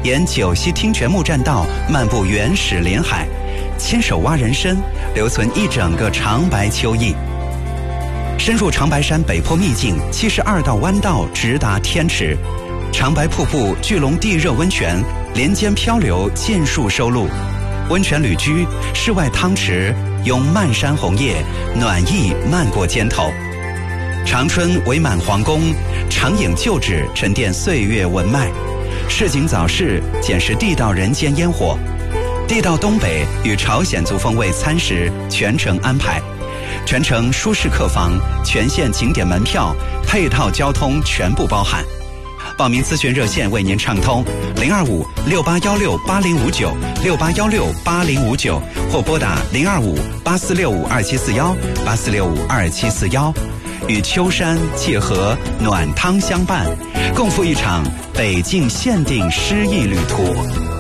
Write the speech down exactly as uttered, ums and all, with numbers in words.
沿九溪听泉木栈道漫步原始连海，牵手挖人参，留存一整个长白秋意。深入长白山北坡秘境七十二道弯道，直达天池。长白瀑布巨龙地热温泉连间漂流，尽数收录。温泉旅居，室外汤池，拥漫山红叶，暖意漫过肩头。长春伪满皇宫，长影旧址，沉淀岁月文脉。市井早市，捡拾地道人间烟火。地道东北与朝鲜族风味餐食全程安排。全程舒适客房，全线景点门票，配套交通全部包含。报名咨询热线为您畅通零二五六八幺六八零五九六八幺六八零五九，或拨打零二五八四六五二七四幺八四六五二七四幺，与秋山楔河暖汤相伴，共赴一场北境限定诗意旅途。